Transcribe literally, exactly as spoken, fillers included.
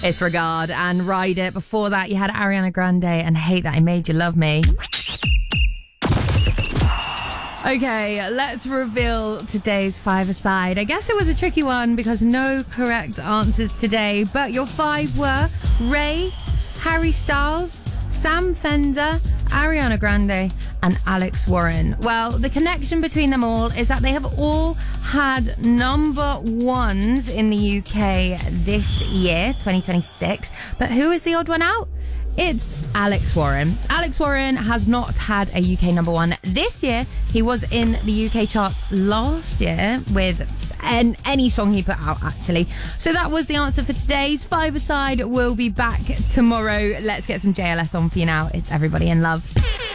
It's Regard and Ride It. Before that, you had Ariana Grande and Hate That I Made You Love Me. Okay, let's reveal today's five-a-side. I guess it was a tricky one because no correct answers today, but your five were Ray, Harry Styles, Sam Fender, Ariana Grande and Alex Warren. Well, the connection between them all is that they have all had number ones in the U K this year, twenty twenty-six. But who is the odd one out? It's Alex Warren. Alex Warren has not had a U K number one this year. He was in the U K charts last year with an, any song he put out, actually. So that was the answer for today's five-a-side. We'll be back tomorrow. Let's get some J L S on for you now. It's Everybody in Love.